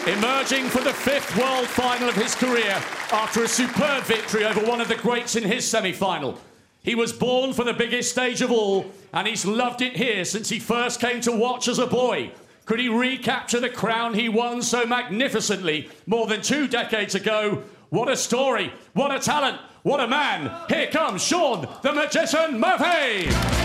Emerging for the 5th World Final of his career after a superb victory over one of the greats in his semi-final. He was born for the biggest stage of all, and he's loved it here since he first came to watch as a boy. Could he recapture the crown he won so magnificently more than 2 decades ago? What a story, what a talent, what a man. Here comes Shaun the Magician Murphy.